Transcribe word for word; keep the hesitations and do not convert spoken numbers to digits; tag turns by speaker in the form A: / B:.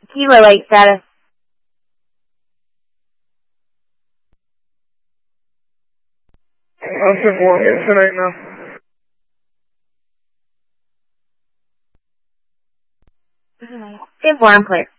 A: Kilo eight status.
B: I'm ten four, it's ten eight now.
A: ten four, I'm clear.